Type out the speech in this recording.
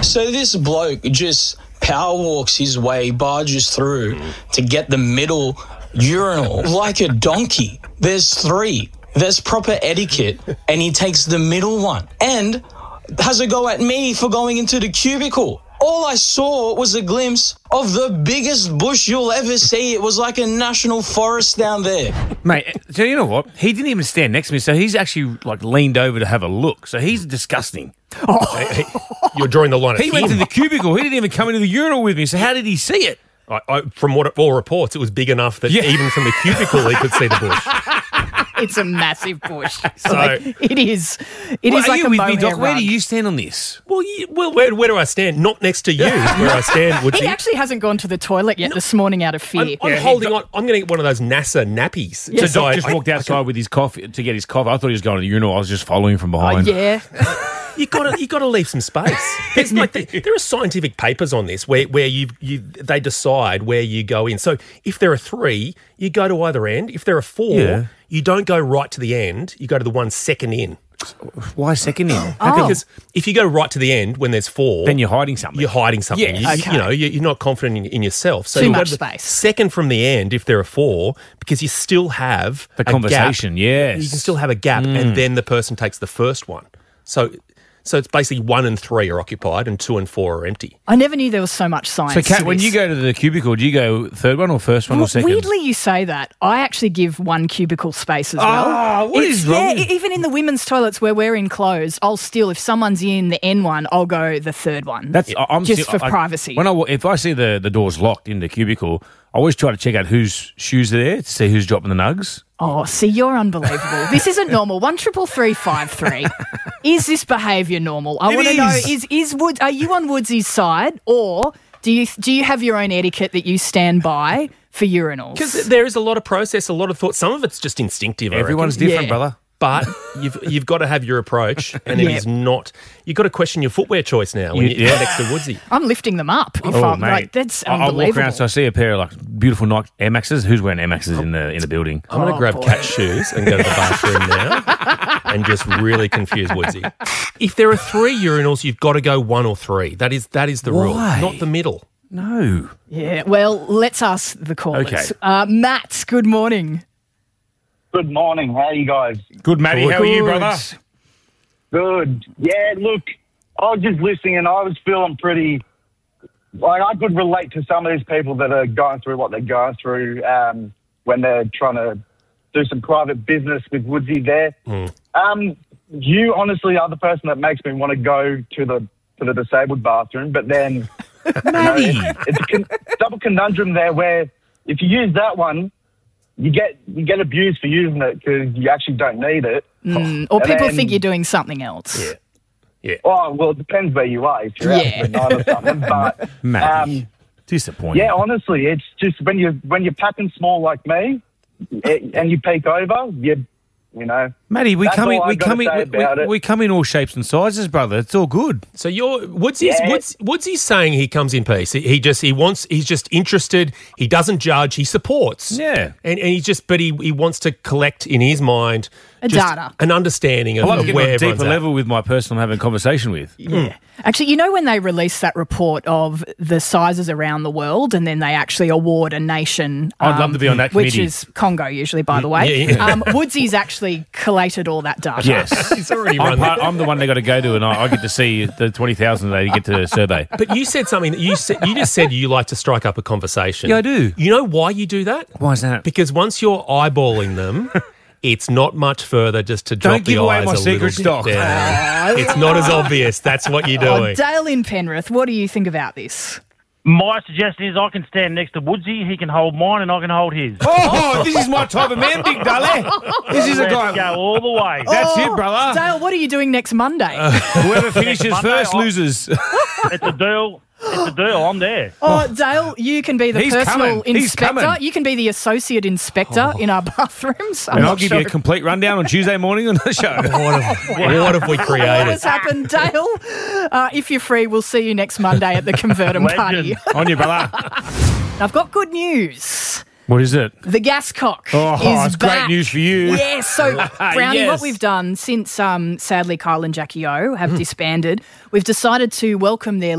So this bloke just power walks his way, barges through to get the middle urinal like a donkey. There's 3. There's proper etiquette, and he takes the middle one and has a go at me for going into the cubicle. All I saw was a glimpse of the biggest bush you'll ever see. It was like a national forest down there. Mate, so you know what? He didn't even stand next to me, so he's actually like leaned over to have a look. So he's disgusting. You're drawing the line at He went to the cubicle. He didn't even come into the urinal with me. So how did he see it? From all reports, it was big enough that even from the cubicle he could see the bush. It's a massive bush. So it is. It Well, is are like you a with me, mohair Doc? Where do rug. you stand on this? Well, where do I stand? Not next to you is where I stand, Woodsy. He actually hasn't gone to the toilet yet this morning out of fear. I'm holding on. I'm going to get one of those NASA nappies. Yes. So Doc just walked outside with his coffee to get his coffee. I thought he was going to the urinal. I was just following from behind. Yeah. You got to leave some space. There's there are scientific papers on this where they decide where you go in. So if there are 3, you go to either end. If there are 4, you don't go right to the end. You go to the one second in. Why second in? Because if you go right to the end when there's 4, Then you're hiding something. You're hiding something. Yes. Okay. You're not confident in yourself. So Too you go much to the space. second from the end if there are 4, because you still have The a conversation, gap. yes. You can still have a gap, and then the person takes the first one. So it's basically 1 and 3 are occupied, and 2 and 4 are empty. I never knew there was so much science. So, Kat, to when this. you go to the cubicle, do you go third one or first one or second? Weirdly, you say that. I actually give 1 cubicle space as well. What is wrong? Yeah, even in the women's toilets where we're enclosed, I'll still, if someone's in the N one, I'll go the third one. I'm just still- for privacy. If I see the doors locked in the cubicle, I always try to check out whose shoes are there to see who's dropping the nugs. Oh, see, you're unbelievable. This isn't normal. 13353. Is this behaviour normal? I It want to is. know: are you on Woodsy's side, or do you have your own etiquette that you stand by for urinals? Because there is a lot of process, a lot of thought. Some of it's just instinctive. I Everyone's reckon. different, Yeah. brother. But you've got to have your approach, and it is not. You've got to question your footwear choice now when you're next to Woodsy. I'm lifting them up. If Oh, I'm mate. like, that's I walk unbelievable. around, so I see a pair of like beautiful Nike Air Maxes. Who's wearing Air Maxes in the building? I'm going to grab boy. Kat's shoes and go to the bathroom now and just really confuse Woodsy. If there are 3 urinals, you've got to go 1 or 3. That is the rule, Why? not the middle. No. Yeah, well, let's ask the callers. Okay. Matt, good morning. Good morning. How are you guys? Good, Matty. How are you, brother? Good. Yeah, look, I was just listening and I was feeling pretty... Like, I could relate to some of these people that are going through what they're going through when they're trying to do some private business with Woodsy there. You honestly are the person that makes me want to go to the disabled bathroom, but then... Matty. It's a double conundrum there where if you use that one, you get abused for using it because you actually don't need it. Or And people then- think you're doing something else. Yeah. Oh, well, it depends where you are. If you're out Yeah. at night or something. But, Matty. Disappointing. yeah, honestly, it's just when you're packing small like me and you peek over, you know. Matty, we That's come in. all We I've gotta come in. say about it. We come in all shapes and sizes, brother. It's all good. So Woodsy's saying he comes in peace. He's just interested. He doesn't judge. He supports. Yeah. And he wants to collect in his mind just Data. an understanding I of, like to of get where to a everyone's deeper at. level with my person I'm having a conversation with. Yeah. Actually, you know when they release that report of the sizes around the world and then they actually award a nation... I'd love to be on that which committee. is Congo usually, by the way. Yeah. Woodsy's actually collated all that data. Yes. He's already run that. I'm the one they got to go to, and I get to see the 20,000 they get to survey. But you said something that you just said you like to strike up a conversation. Yeah, I do. You know why you do that? Why is that? Because once you're eyeballing them, it's not much further just to drop Don't give the away eyes my a secret little bit stock. down. It's not as obvious. That's what you're doing. Dale in Penrith, what do you think about this? My suggestion is I can stand next to Woodsy, he can hold mine and I can hold his. Oh, this is my type of man, Big Dolly. This is a Let's guy. go all the way. That's it, brother. Dale, what are you doing next Monday? Whoever finishes Monday, first I- loses. It's a deal. It's a deal. I'm there. Dale, you can be the He's personal coming. He's inspector. coming. You can be the associate inspector in our bathrooms. And I'll give you a complete rundown on Tuesday morning on the show. What have we What created? has happened, Dale? If you're free, we'll see you next Monday at the Convertum Legend. party. On you, brother. I've got good news. What is it? The gas cock Oh, is it's great back. news for you. Yes. So, Brownie, Yes. what we've done since, sadly, Kyle and Jackie O have disbanded, we've decided to welcome their